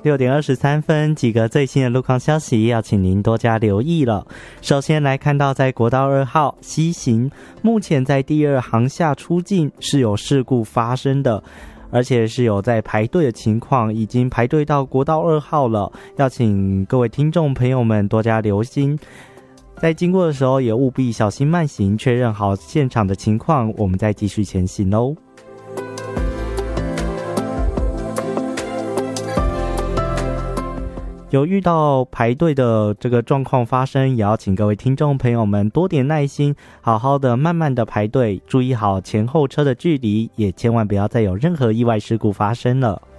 6:23，几个最新的路况消息要请您多加留意了。首先来看到在国道2号西行，目前在第2航厦出境是有事故发生的，而且是有在排队的情况，已经排队到国道2号了，要请各位听众朋友们多加留心，在经过的时候也务必小心慢行，确认好现场的情况，我们再继续前行咯。有遇到排队的这个状况发生，也要请各位听众朋友们多点耐心，好好的慢慢的排队，注意好前后车的距离，也千万不要再有任何意外事故发生了。